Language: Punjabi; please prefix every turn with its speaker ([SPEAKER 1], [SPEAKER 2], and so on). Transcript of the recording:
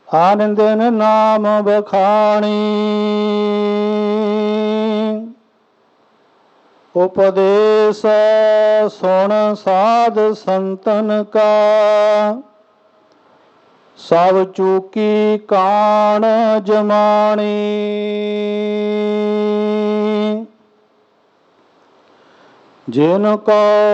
[SPEAKER 1] आनंदन नाम बखानी। उपदेश सुन साध संतन का, सब चूकी कान जमानी। जिनको